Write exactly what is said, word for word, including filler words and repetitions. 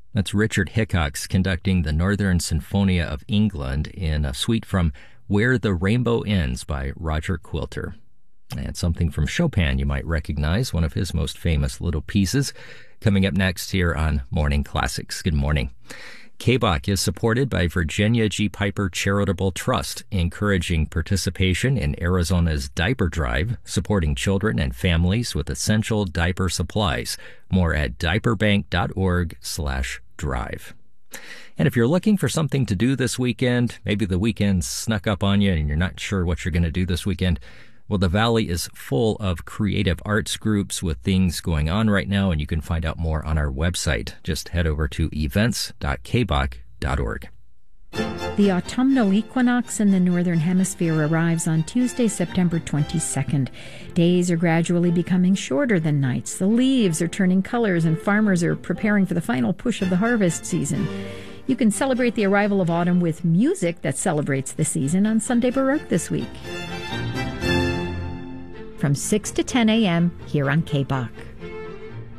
That's Richard Hickox conducting the Northern Sinfonia of England in a suite from Where the Rainbow Ends by Roger Quilter. And something from Chopin you might recognize, one of his most famous little pieces, coming up next here on Morning Classics. Good morning. K B O C is supported by Virginia G. Piper Charitable Trust, encouraging participation in Arizona's diaper drive, supporting children and families with essential diaper supplies. More at diaperbank.org slash drive. And if you're looking for something to do this weekend, maybe the weekend snuck up on you and you're not sure what you're going to do this weekend, well, the Valley is full of creative arts groups with things going on right now, and you can find out more on our website. Just head over to events dot k b o c dot org. The autumnal equinox in the Northern Hemisphere arrives on Tuesday, September twenty-second. Days are gradually becoming shorter than nights. The leaves are turning colors, and farmers are preparing for the final push of the harvest season. You can celebrate the arrival of autumn with music that celebrates the season on Sunday Baroque this week, from six to ten a.m. here on K B O C.